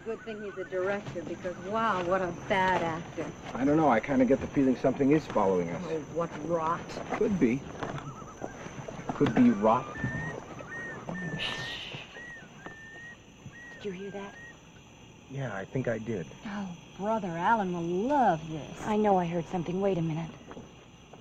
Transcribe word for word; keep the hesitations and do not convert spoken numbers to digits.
good thing he's a director, because, wow, what a bad actor. I don't know. I kind of get the feeling something is following us. Oh, what rot. Could be. Could be rot. Did you hear that? Yeah, I think I did. Oh, brother, Alan will love this. I know I heard something. Wait a minute.